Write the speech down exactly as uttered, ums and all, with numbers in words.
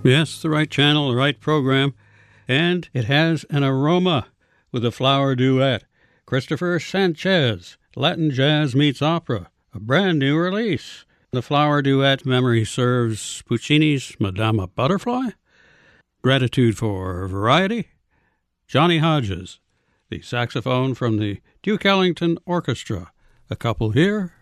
Yes, the right channel, the right program. And it has an aroma with a flower duet. Christopher Sanchez, Latin Jazz Meets Opera, a brand new release. The flower duet, Memory Serves, Puccini's Madama Butterfly. Gratitude for Variety. Johnny Hodges, the saxophone from the Duke Ellington Orchestra. A couple here.